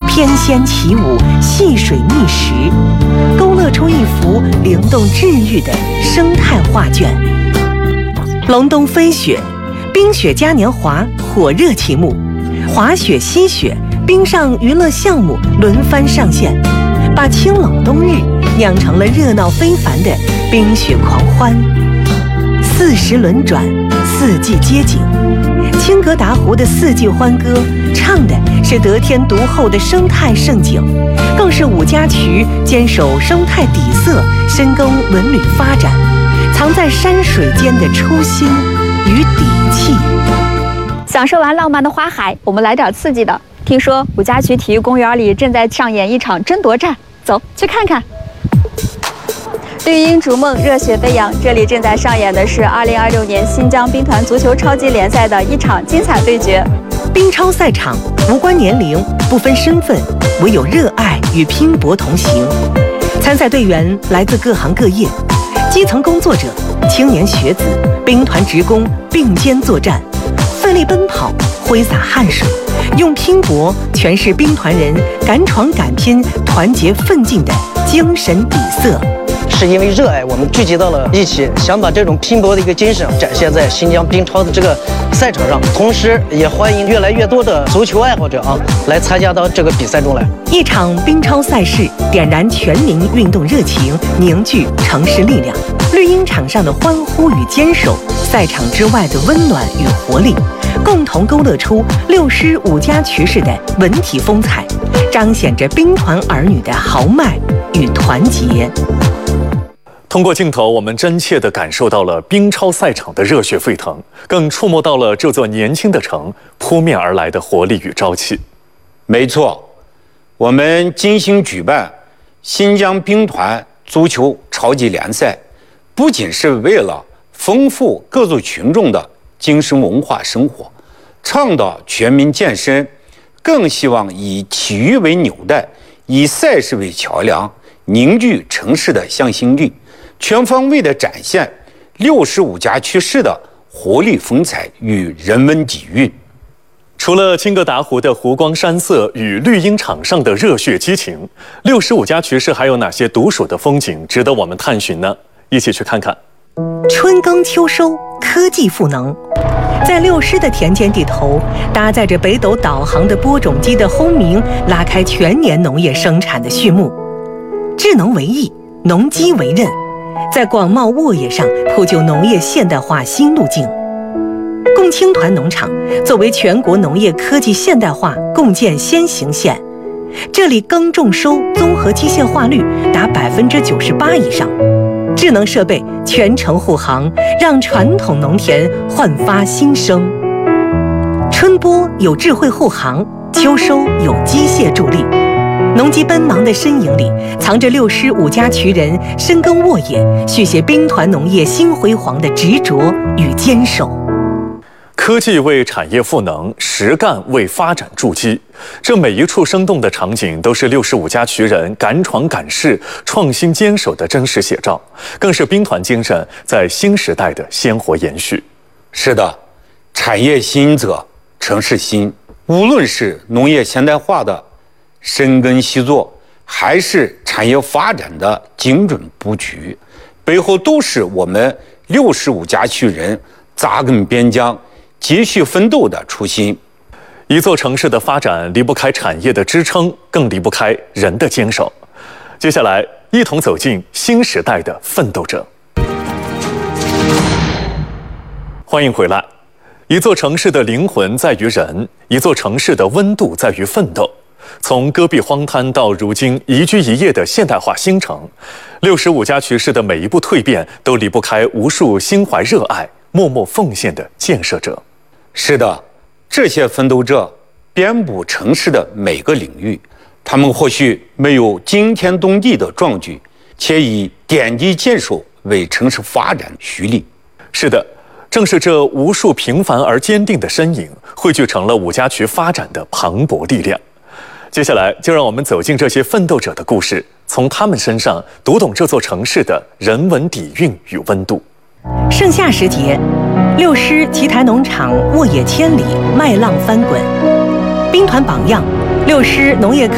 翩跹起舞，戏水觅食，勾勒出一幅灵动治愈的生态画卷。隆冬飞雪，冰雪嘉年华火热启幕，滑雪、吸雪、冰上娱乐项目轮番上线，把清冷冬日酿成了热闹非凡的冰雪狂欢。40轮转，四季接景，青格达湖的四季欢歌，唱的是得天独厚的生态盛景，更是五家渠坚守生态底色，深耕文旅发展，藏在山水间的初心与底气。 享受完浪漫的花海，我们来点刺激的。听说五家渠体育公园里正在上演一场争夺战，走去看看。绿茵逐梦，热血飞扬，这里正在上演的是2026年新疆兵团足球超级联赛的一场精彩对决。 冰超赛场无关年龄，不分身份，唯有热爱与拼搏同行。参赛队员来自各行各业，基层工作者、青年学子、兵团职工并肩作战，奋力奔跑，挥洒汗水，用拼搏诠释兵团人敢闯敢拼、团结奋进的精神底色。 是因为热爱，我们聚集到了一起，想把这种拼搏的一个精神展现在新疆冰超的这个赛场上，同时也欢迎越来越多的足球爱好者来参加到这个比赛中来。 一场冰超赛事点燃全民运动热情，凝聚城市力量。绿茵场上的欢呼与坚守，赛场之外的温暖与活力，共同勾勒出6师5家渠式的文体风采，彰显着兵团儿女的豪迈与团结。 通过镜头，我们真切地感受到了冰超赛场的热血沸腾，更触摸到了这座年轻的城扑面而来的活力与朝气。 没错，我们精心举办新疆兵团足球超级联赛，不仅是为了丰富各族群众的精神文化生活，倡导全民健身，更希望以体育为纽带，以赛事为桥梁，凝聚城市的向心力，全方位地展现6师5家渠式的活力风采与人文底蕴。 除了青格达湖的湖光山色与绿茵场上的热血激情，6师5家渠式还有哪些独属的风景值得我们探寻呢？一起去看看。 春耕秋收，科技赋能。在6师的田间地头，搭载着北斗导航的播种机的轰鸣，拉开全年农业生产的序幕。智能为翼，农机为刃，在广袤沃野上铺就农业现代化新路径。共青团农场作为全国农业科技现代化共建先行县，这里耕种收综合机械化率达98%以上，智能设备全程护航，让传统农田焕发新生。春播有智慧护航，秋收有机械助力。农机奔忙的身影里，藏着6师5家渠人深耕沃野，续写兵团农业新辉煌的执着与坚守。 科技为产业赋能，实干为发展筑基。这每一处生动的场景，都是6师5家渠人敢闯敢试、创新坚守的真实写照，更是兵团精神在新时代的鲜活延续。 是的，产业兴则城市兴。无论是农业现代化的深耕细作，还是产业发展的精准布局，背后都是我们6师5家渠人扎根边疆、继续奋斗的初心。 一座城市的发展离不开产业的支撑，更离不开人的坚守。接下来，一同走进新时代的奋斗者。欢迎回来。一座城市的灵魂在于人，一座城市的温度在于奋斗。从戈壁荒滩到如今宜居宜业的现代化新城，6师5家渠式的每一步蜕变，都离不开无数心怀热爱、默默奉献的建设者。 是的，这些奋斗者遍布城市的每个领域，他们或许没有惊天动地的壮举，且以点滴坚守为城市发展蓄力。 是的，正是这无数平凡而坚定的身影，汇聚成了5家渠发展的磅礴力量。接下来，就让我们走进这些奋斗者的故事，从他们身上读懂这座城市的人文底蕴与温度。 盛夏时节，6师奇台农场沃野千里，麦浪翻滚。兵团榜样，6师农业科